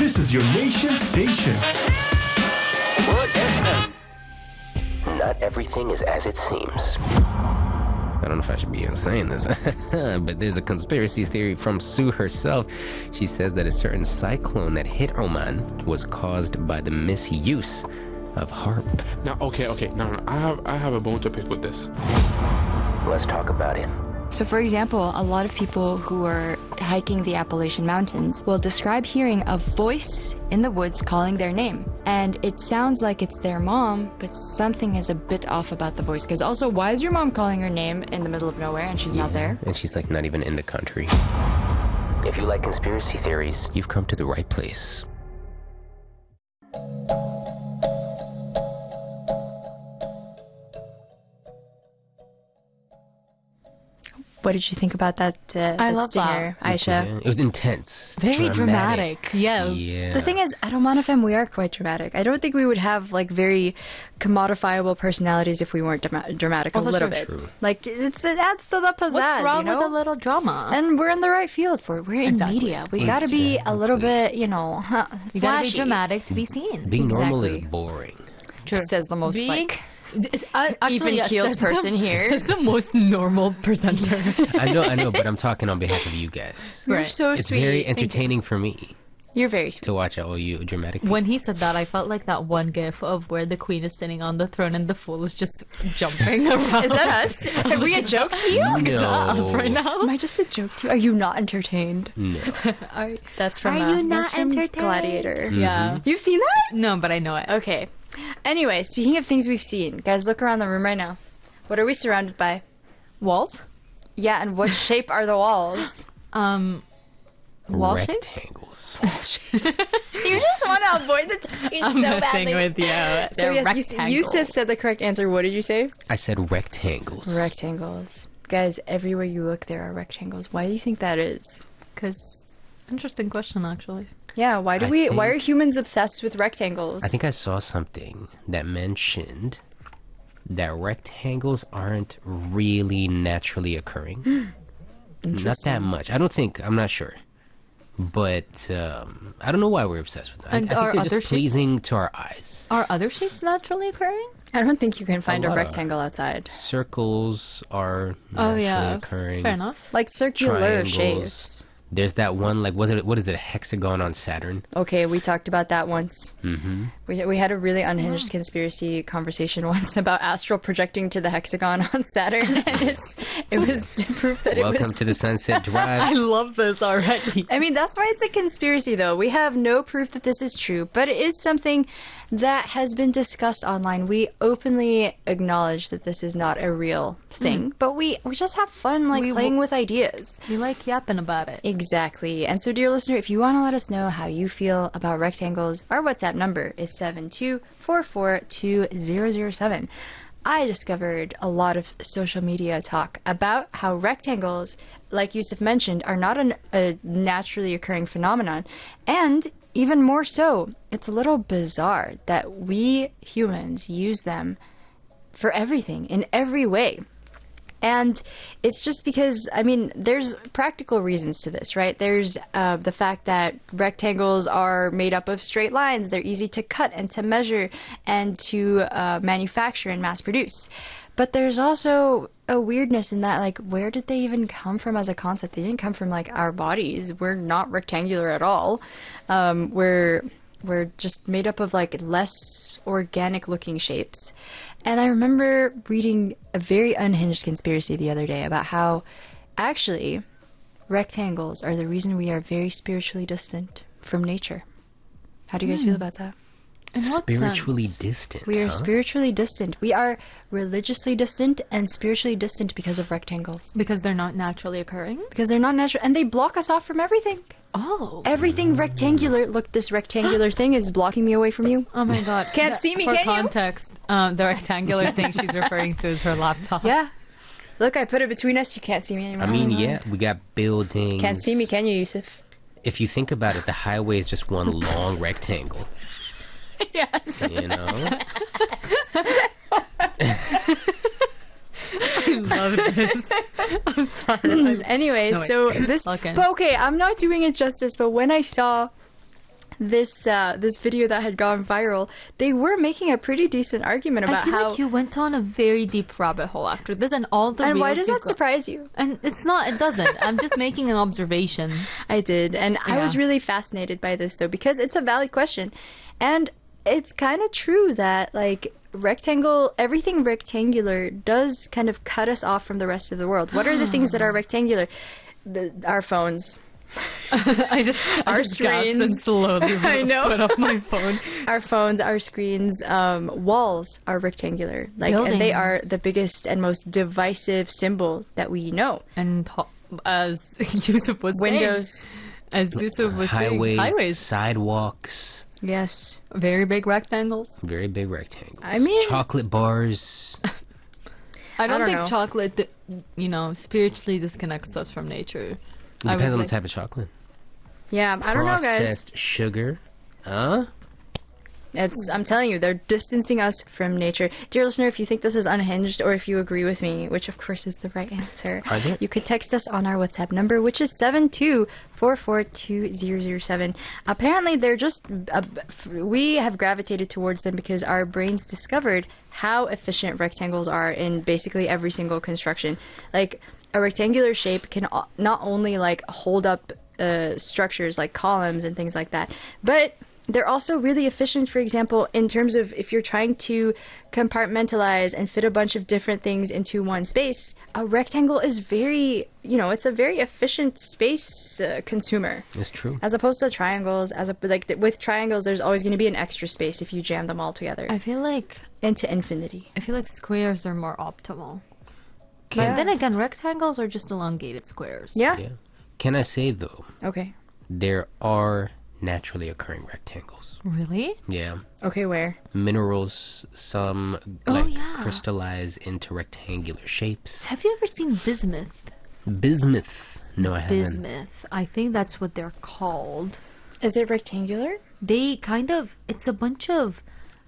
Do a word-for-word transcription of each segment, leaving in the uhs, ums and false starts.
This is your nation station. What F M? Not everything is as it seems. I don't know if I should be saying this, but there's a conspiracy theory from Sue herself. She says that a certain cyclone that hit Oman was caused by the misuse of HAARP. Now, okay, okay, no, no, I have, I have a bone to pick with this. Let's talk about it. So, for example, a lot of people who are hiking the Appalachian Mountains will describe hearing a voice in the woods calling their name. And it sounds like it's their mom, but something is a bit off about the voice. Because also, why is your mom calling her name in the middle of nowhere and she's yeah, not there? And she's like not even in the country. If you like conspiracy theories, you've come to the right place. What did you think about that? Uh, I that love stinger, that. Aisha? Okay. It was intense. Very dramatic. dramatic. Yes. Yeah. The thing is, at Oman F M, we are quite dramatic. I don't think we would have like very commodifiable personalities if we weren't dra- dramatic Also a little true. bit. True. Like it's it adds to the pizzazz. What's wrong you know? with a little drama? And we're in the right field for it. We're in Exactly. media. We got to be a little bit, you know, you gotta be flashy. dramatic to be seen. Being normal is Exactly. boring. True. Says the most Being like It's, uh, actually, even-keeled yes, that's person the, here. This is the most normal presenter. I know, I know, but I'm talking on behalf of you guys. You're Right. so It's sweet. very Thank you. entertaining for me You're very sweet. to watch all you dramatic people. When he said that, I felt like that one gif of where the queen is sitting on the throne and the fool is just jumping around. Is that us? Are we a joke to you? Is that us right now? Am I just a joke to you? Are you not entertained? No. Are, That's from, Are uh, you not that's from entertained? Gladiator. Yeah. You've seen that? No, but I know it. Okay. Anyway, speaking of things we've seen, guys, look around the room right now. What are we surrounded by? Walls? Yeah, and what shape are the walls? Um, wall shaped? Rectangles. You just want to avoid the topic I'm so messing badly. with you. They're So yes, Yus- rectangles. Yusuf said the correct answer. What did you say? I said rectangles. Rectangles. Guys, everywhere you look, there are rectangles. Why do you think that is? Because, interesting question, actually. Yeah, why do I we? Why are think- humans obsessed with rectangles? I think I saw something that mentioned that rectangles aren't really naturally occurring. Not that much. I don't think, I'm not sure. But um, I don't know why we're obsessed with them. And I, I are think they're other just shapes? pleasing to our eyes. Are other shapes naturally occurring? I don't think you can find a, lot of- rectangle outside. Circles are Oh, naturally yeah. occurring. Fair enough. Like circular Triangles. shapes. There's that one, like, was it? What is it? A hexagon on Saturn? Okay, we talked about that once. Mm-hmm. We we had a really unhinged conspiracy conversation once about astral projecting to the hexagon on Saturn, and it's, it was proof that it Welcome was. to the Sunset Drive. love this already. I mean, that's why it's a conspiracy, though. We have no proof that this is true, but it is something that has been discussed online. We openly acknowledge that this is not a real thing, but we, we just have fun, like, We playing w- with ideas. You like yapping about it. Exactly. And so, dear listener, if you want to let us know how you feel about rectangles, our WhatsApp number is seven two four four two zero zero seven. I discovered a lot of social media talk about how rectangles, like Yusuf mentioned, are not an, a naturally occurring phenomenon. And even more so, it's a little bizarre that we humans use them for everything, in every way. And it's just because, I mean, there's practical reasons to this, right? There's uh, the fact that rectangles are made up of straight lines. They're easy to cut and to measure and to uh, manufacture and mass produce. But there's also a weirdness in that, like, where did they even come from as a concept? They didn't come from, like, our bodies. We're not rectangular at all. Um, we're, we're just made up of, like, less organic-looking shapes. And I remember reading a very unhinged conspiracy the other day about how, actually, rectangles are the reason we are very spiritually distant from nature. How do you guys feel about that? In what Spiritually sense? distant. We are huh? spiritually distant. We are religiously distant and spiritually distant because of rectangles. Because they're not naturally occurring? Because they're not natural, and they block us off from everything. Oh. Everything rectangular. Look, this rectangular thing is blocking me away from you. Oh my god. Can't That- see me, For can you? context, um, the rectangular thing she's referring to is her laptop. Yeah. Look, I put it between us. You can't see me anymore. I mean, yeah, we got buildings. Can't see me, can you, Yusuf? If you think about it, the highway is just one long rectangle. Yes. You know? I love this. I'm sorry. Anyway, No, wait. so this. Okay. But okay, I'm not doing it justice. But when I saw this uh, this video that had gone viral, they were making a pretty decent argument I about feel how. like you went on a very deep rabbit hole after this, and all the and why reels does you that got- surprise you? And it's not. It doesn't. I'm just making an observation. I did, and I Yeah. was really fascinated by this though because it's a valid question, and it's kind of true that like rectangle, everything rectangular does kind of cut us off from the rest of the world. What are the things that are rectangular? The, our phones. I just I Our just gasped screens. and slowly I know. put up my phone. Our phones, our screens, um, walls are rectangular. Like, and they Buildings. are the biggest and most divisive symbol that we know. And ho- as Yusuf was Windows, saying, as Yusuf was Highways, saying, highways, sidewalks, yes. very big rectangles. very big rectangles. I mean- chocolate bars. I don't, don't think know. chocolate, you know, spiritually disconnects us from nature. It I depends would on like- the type of chocolate. Yeah, I don't know, guys. Processed sugar. Huh? It's, I'm telling you, they're distancing us from nature. Dear listener, if you think this is unhinged or if you agree with me, which of course is the right answer, Are there- you could text us on our WhatsApp number, which is seven two four four two zero zero seven. Apparently, they're just, uh, we have gravitated towards them because our brains discovered how efficient rectangles are in basically every single construction. Like, a rectangular shape can o- not only like hold up uh, structures like columns and things like that, but they're also really efficient, for example, in terms of if you're trying to compartmentalize and fit a bunch of different things into one space, a rectangle is very, you know, it's a very efficient space uh, consumer. It's true. As opposed to triangles, as a, like th- with triangles, there's always going to be an extra space if you jam them all together I feel like into infinity. I feel like squares are more optimal. Yeah. But then again, rectangles are just elongated squares. Yeah. Yeah. Can I say though, Okay. there are naturally occurring rectangles. Really? Yeah. Okay. Where? Minerals, some Oh, like yeah. crystallize into rectangular shapes. Have you ever seen bismuth? Bismuth. No, I haven't. Bismuth. I think that's what they're called. Is it rectangular? They kind of, it's a bunch of,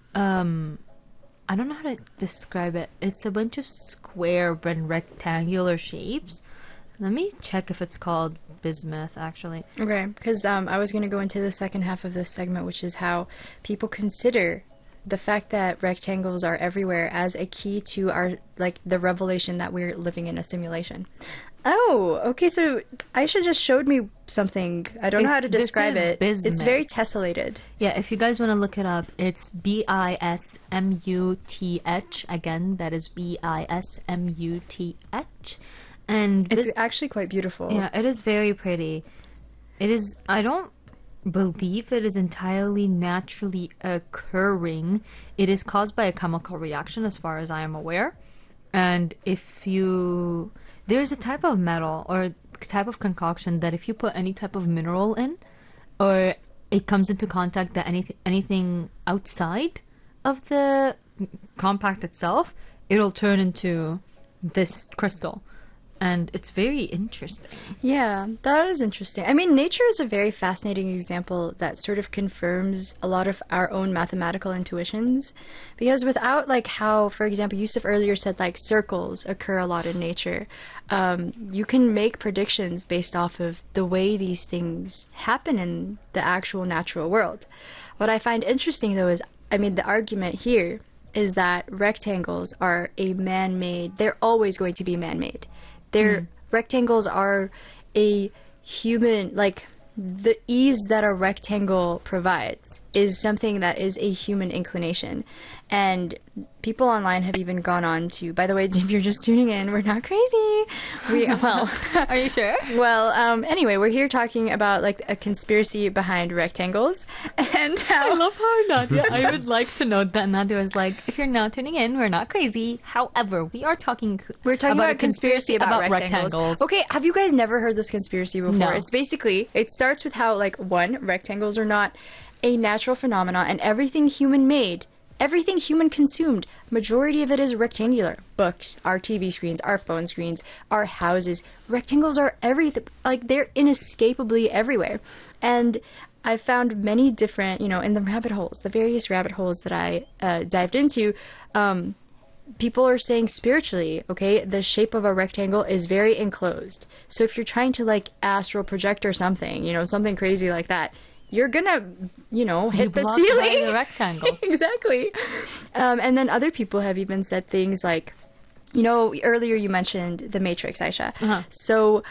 um, I don't know how to describe it. It's a bunch of square and rectangular shapes. Let me check if it's called bismuth, actually. Okay, because um, I was going to go into the second half of this segment, which is how people consider the fact that rectangles are everywhere as a key to our, like, the revelation that we're living in a simulation. Oh, okay, so Aisha just showed me something. I don't know It- how to this describe is it. It's bismuth. very tessellated. Yeah, if you guys want to look it up, it's B I S M U T H. Again, that is B I S M U T H. And It's this- actually quite beautiful. yeah, it is very pretty. It is, I don't believe it is entirely naturally occurring. It is caused by a chemical reaction, as far as I am aware. And if you, there's a type of metal or type of concoction that if you put any type of mineral in, or it comes into contact that any, anything outside of the compact itself, it'll turn into this crystal. And it's very interesting. Yeah, that is interesting. I mean, nature is a very fascinating example that sort of confirms a lot of our own mathematical intuitions. Because without, like, how, for example, Yusuf earlier said, like, circles occur a lot in nature, um, you can make predictions based off of the way these things happen in the actual natural world. What I find interesting, though, is, I mean, the argument here is that rectangles are a man-made, they're always going to be man-made. Their rectangles are a human, like, the ease that a rectangle provides is something that is a human inclination. And people online have even gone on to, by the way, if you're just tuning in, we're not crazy. We, well, Are you sure? well, um, anyway, we're here talking about, like, a conspiracy behind rectangles and how. I love how Nadia, I would like to note that Nadia was like, if you're now tuning in, we're not crazy. However, we are talking We're talking about, a a conspiracy about, rectangles. rectangles. Okay, have you guys never heard this conspiracy before? No. It's basically, it starts with how, like, one, rectangles are not a natural phenomenon, and everything human made, everything human consumed, majority of it is rectangular. Books, our T V screens, our phone screens, our houses. Rectangles are everything, like, they're inescapably everywhere. And I found many different, you know, in the rabbit holes, the various rabbit holes that I uh, dived into, um, people are saying spiritually, okay, the shape of a rectangle is very enclosed. So if you're trying to, like, astral project or something, you know, something crazy like that, you're gonna, you know, hit You the block by ceiling. the rectangle. Exactly. Um, and then other people have even said things like, you know, earlier you mentioned The Matrix, Aisha. Uh-huh. So,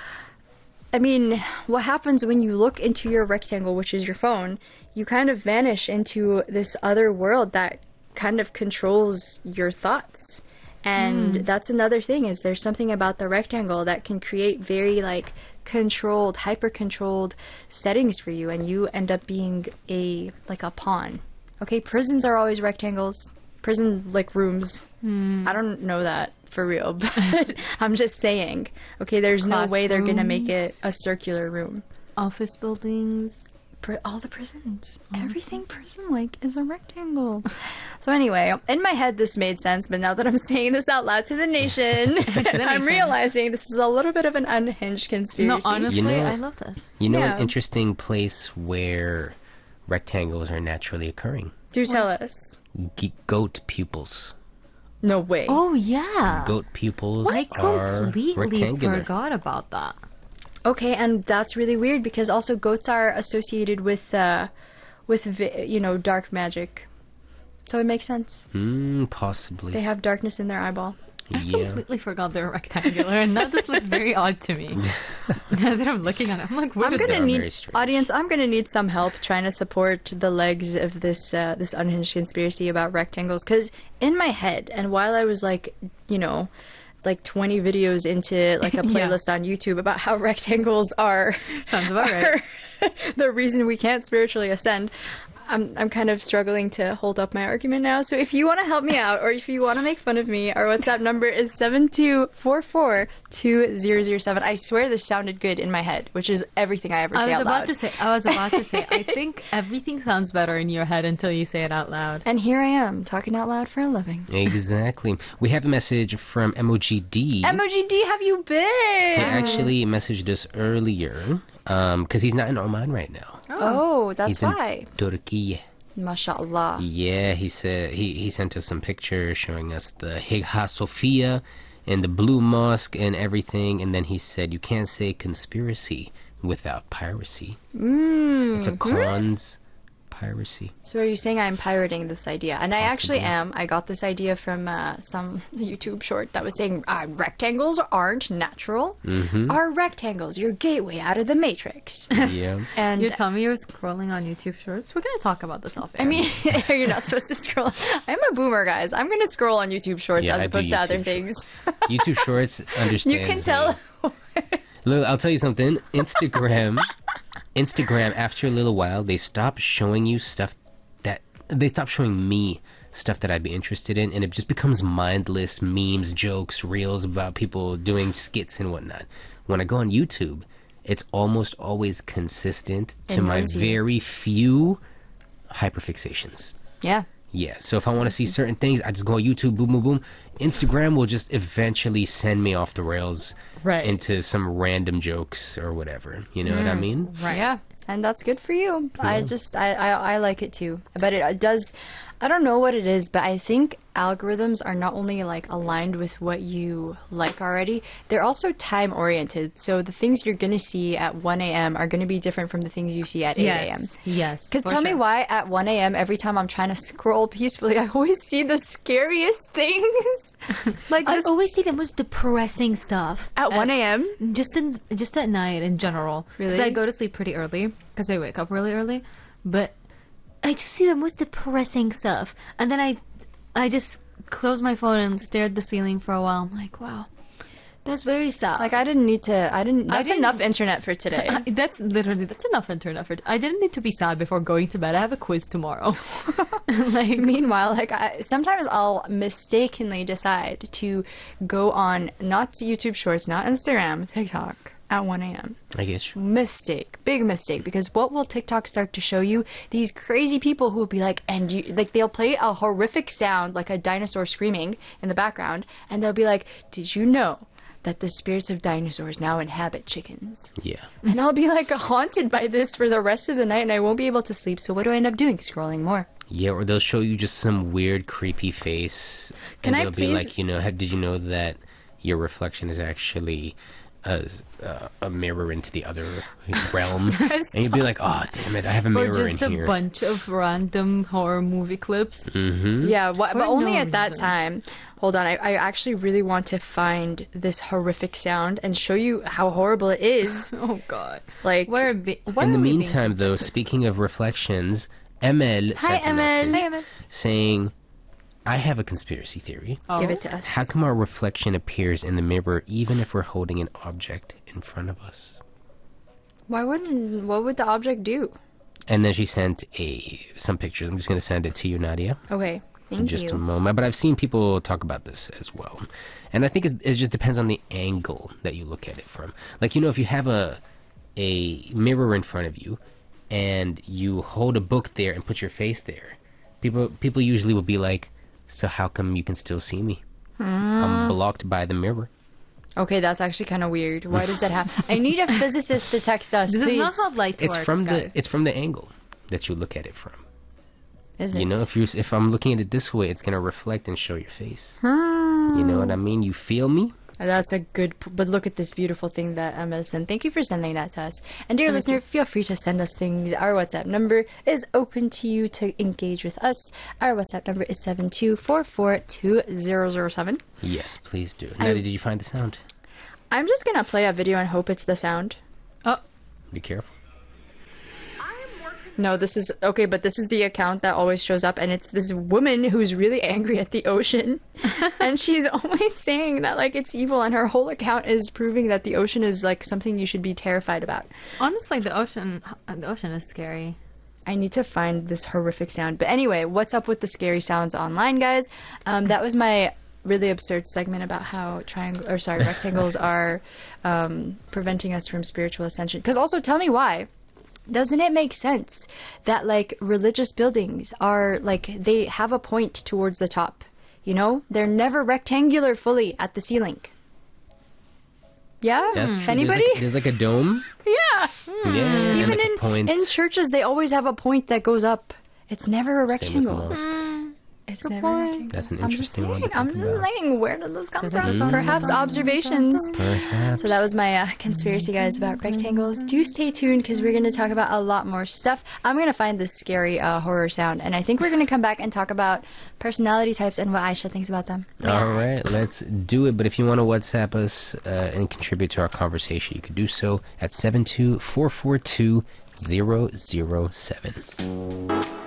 I mean, what happens when you look into your rectangle, which is your phone, you kind of vanish into this other world that kind of controls your thoughts. And Hmm. that's another thing, is there's something about the rectangle that can create very, like, controlled, hyper-controlled settings for you, and you end up being a, like, a pawn. Okay, prisons are always rectangles. Prison, like, rooms. Hmm. I don't know that for real, but I'm just saying. Okay, there's no way they're gonna make it Classrooms. a circular room. Office buildings. Pri- all the prisons. Oh. Everything prison-like is a rectangle. So anyway, in my head this made sense, but now that I'm saying this out loud to the nation, I'm nation. realizing this is a little bit of an unhinged No, conspiracy. honestly, You know- I love this. You know Yeah. an interesting place where rectangles are naturally occurring? Do tell us. G- goat pupils. No way. Oh yeah, Goat pupils I are completely rectangular. forgot about that. Okay, and that's really weird because also goats are associated with, uh, with vi- you know, dark magic. So it makes sense. Mm, possibly. They have darkness in their eyeball. I yeah. completely forgot they're rectangular, and now this looks very odd to me. Now that I'm looking at it, I'm like, what I'm is gonna They are need very strange. audience. I'm gonna need some help trying to support the legs of this uh, this unhinged conspiracy about rectangles. Because in my head, and while I was like, you know, like twenty videos into like a Yeah. playlist on YouTube about how rectangles are, Sounds about right. are the reason we can't spiritually ascend. I'm I'm kind of struggling to hold up my argument now. So if you want to help me out, or if you want to make fun of me, our WhatsApp number is seven two four four two zero zero seven. I swear this sounded good in my head, which is everything I ever I say was out about loud. to say. I was about to say. I think everything sounds better in your head until you say it out loud. And here I am, talking out loud for a living. Exactly. We have a message from M O G D. M O G D, have you been? He actually messaged us earlier because he's not in Oman right now. Oh, that's He's why. in Turkey. Mashallah. Yeah, he said he, he sent us some pictures showing us the Hagia Sophia and the Blue Mosque and everything, and then he said you can't say conspiracy without piracy. Mm. It's a cons piracy. So are you saying I'm pirating this idea? And I actually Possibly. am. I got this idea from uh, some YouTube short that was saying uh, rectangles aren't natural. Mm-hmm. Are rectangles your gateway out of the matrix? Yeah. And You're telling me you're scrolling on YouTube Shorts? We're gonna talk about this off air. I mean, you're not supposed to scroll. I'm a boomer, guys. I'm going to scroll on YouTube Shorts Yeah, as I do opposed to other YouTube things. YouTube Shorts understands. You can me. tell. Look, I'll tell you something. Instagram, Instagram. After a little while, they stop showing you stuff that they stop showing me stuff that I'd be interested in, and it just becomes mindless memes, jokes, reels about people doing skits and whatnot. When I go on YouTube, it's almost always consistent to It my knows you. very few hyperfixations. Yeah. Yeah, so if I want to see certain things, I just go on YouTube, boom, boom, boom. Instagram will just eventually send me off the rails Right. into some random jokes or whatever. You know what I mean? right? Yeah, and that's good for you. I just I, I I like it too. But it, it does. I don't know what it is, but I think algorithms are not only like aligned with what you like already, they're also time oriented. So the things you're gonna see at one a.m. are gonna be different from the things you see at eight a.m. Yes. Yes. Because for tell me sure. why at one a.m. every time I'm trying to scroll peacefully, I always see the scariest things. like I this always see the most depressing stuff at one a.m. Just in just at night in general. Because Really? I go to sleep pretty early because I wake up really early, but I just see the most depressing stuff, and then I, I just close my phone and stare at the ceiling for a while. I'm like, wow, that's very sad. Like I didn't need to. I didn't. I That's didn't- enough internet for today. I- that's literally that's enough internet for. I didn't need to be sad before going to bed. I have a quiz tomorrow. like Meanwhile, like I, sometimes I'll mistakenly decide to go on not YouTube Shorts, not Instagram, TikTok at one a.m. I guess. Mistake, big mistake. Because what will TikTok start to show you? These crazy people who will be like, and you like they'll play a horrific sound like a dinosaur screaming in the background, and they'll be like, "Did you know that the spirits of dinosaurs now inhabit chickens?" Yeah. And I'll be like haunted by this for the rest of the night, and I won't be able to sleep. So what do I end up doing? Scrolling more. Yeah, or they'll show you just some weird, creepy face. Can and I they'll please- be like, you know, "How- did you know that your reflection is actually a, uh, a mirror into the other realm, and you'd be like, "Oh, damn it! I have a mirror Or just in a here." bunch of random horror movie clips. Mm-hmm. Yeah, wha- For but only no at that reason. time. Hold on, I, I actually really want to find this horrific sound and show you how horrible it is. Oh God! Like, Where? Be- why In the are we being meantime, though, subjected to speaking this? of reflections, M L Hi, sent a M L. message Hey, Emma. saying, "I have a conspiracy theory. give Oh. it to us. How come our reflection appears in the mirror even if we're holding an object in front of us?" Why wouldn't? What would the object do? And then she sent a some pictures. I'm just going to send it to you, Nadia, Okay, thank in just you. a moment. But I've seen people talk about this as well, and I think it's, it just depends on the angle that you look at it from. Like, you know, if you have a a mirror in front of you and you hold a book there and put your face there, people people usually will be like, "So how come you can still see me? I'm blocked by the mirror." Okay, that's actually kind of weird. Why does that happen? I need a physicist to text us, This please. is not how light It's works, from guys. the it's from the angle that you look at it from. Is You it? know, if you if I'm looking at it this way, it's gonna reflect and show your face. You know what I mean? You feel me? That's a good, p- but look at this beautiful thing that Emma sent. Thank you for sending that to us. And dear listener, feel free to send us things. Our WhatsApp number is open to you to engage with us. Our WhatsApp number is seven two four four two zero zero seven. Yes, please do. Nadia, did you find the sound? I'm just gonna play a video and hope it's the sound. Oh, Be careful. No, this is okay, but this is the account that always shows up, and it's this woman who's really angry at the ocean, and she's always saying that like it's evil, and her whole account is proving that the ocean is like something you should be terrified about. honestly, the ocean, the ocean is scary. I need to find this horrific sound. But anyway, what's up with the scary sounds online, guys? Um, that was my really absurd segment about how triangle or sorry rectangles are um, preventing us from spiritual ascension. Because also, tell me why. Doesn't it make sense that like religious buildings are like they have a point towards the top? You know, they're never rectangular fully at the ceiling. Yeah, That's true. anybody? There's like, there's like a dome. Yeah. Yeah, and Even like a in point. in churches, they always have a point that goes up. It's never a Same with rectangle. mosques. It's never a rectangle. That's an I'm just interesting one to saying, I'm think just about. saying, where did this come from? Perhaps observations. Perhaps. So that was my uh, conspiracy, guys, about rectangles. Do stay tuned because we're going to talk about a lot more stuff. I'm going to find this scary uh, horror sound, and I think we're going to come back and talk about personality types and what Aisha thinks about them. All right, let's do it. But if you want to WhatsApp us uh, and contribute to our conversation, you can do so at seven two four four two zero zero seven.